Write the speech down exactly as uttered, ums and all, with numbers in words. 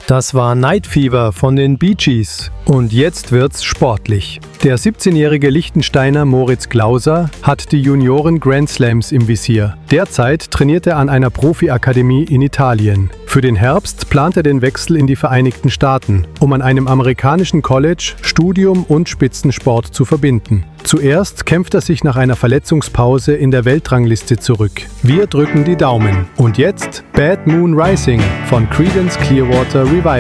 Das war Night Fever von den Bee Gees. Und jetzt wird's sportlich. Der siebzehnjährige Liechtensteiner Moritz Glauser hat die Junioren Grand Slams im Visier. Derzeit trainiert er an einer Profiakademie in Italien. Für den Herbst plant er den Wechsel in die Vereinigten Staaten, um an einem amerikanischen College Studium und Spitzensport zu verbinden. Zuerst kämpft er sich nach einer Verletzungspause in der Weltrangliste zurück. Wir drücken die Daumen. Und jetzt Bad Moon Rising von Creedence Clearwater Revival.